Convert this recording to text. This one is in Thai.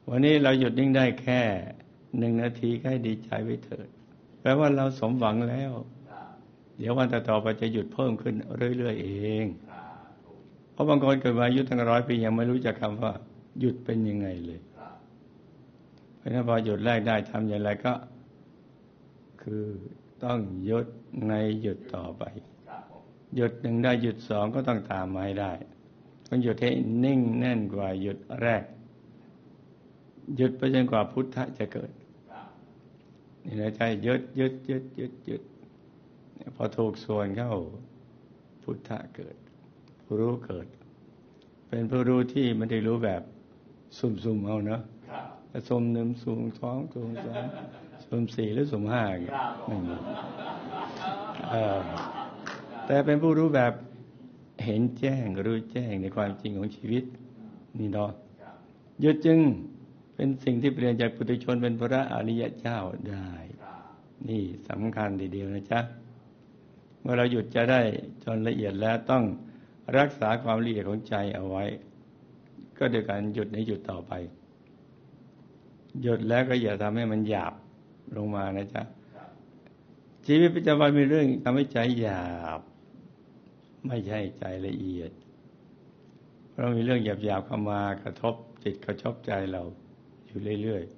วันนี้เราหยุดนิ่งได้แค่1 นาทีให้ดีใจไว้เถิดแปลว่าเราสมหวังแล้วเดี๋ยววันต่อไปจะหยุดเพิ่มขึ้นเรื่อยๆเองเพราะบางคนเกิดมาอายุตั้ง100 ปียังไม่รู้จักคำว่าหยุดเป็นยังไงเลยเพราะฉะนั้นพอหยุดแรกได้ทำอย่างไรก็คือต้องหยุดในหยุดต่อไปหยุด1ได้หยุด2ก็ต้องตามมาให้ได้ต้องหยุดให้นิ่งแน่นกว่าหยุดแรกหยุดไปจนกว่าพุทธะจะเกิดนี่นะใจหยุดพอถูกส่วนเข้าพุทธะเกิดผู้รู้เกิดเป็นผู้รู้ที่ไม่ได้รู้แบบสุ่มๆเอาเนาะแต่สุ่ม1สุ่ม2สุ่ม3สุ่ม4หรือสุ่ม5อย่างเงี้ยแต่เป็นผู้รู้แบบเห็นแจ้งรู้แจ้งในความจริงของชีวิตนี่เนาะหยุดจึงเป็นสิ่งที่เปลี่ยนจากปุถุชนเป็นพระอริยเจ้าได้นี่สำคัญทีเดียวนะจ๊ะเมื่อเราหยุดจะได้จนละเอียดแล้วต้องรักษาความละเอียดของใจเอาไว้ก็โดยการหยุดในหยุดต่อไปหยุดแล้วก็อย่าทำให้มันหยาบลงมานะจ๊ะชีวิตประจำวันมีเรื่องทำให้ใจหยาบไม่ใช่ใจละเอียดเพราะมีเรื่องหยาบๆเข้ามากระทบจิตกระทบใจเราอยู่เรื่อยๆ